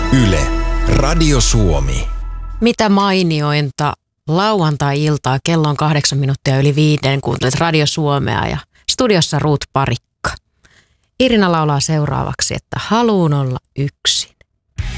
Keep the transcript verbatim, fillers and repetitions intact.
Yle, Radio Suomi. Mitä mainiointa lauantai-iltaa, kello on kahdeksan minuuttia yli viiden, kuuntelet Radio Suomea ja studiossa Ruut Parikka. Irina laulaa seuraavaksi, että haluun olla yksi.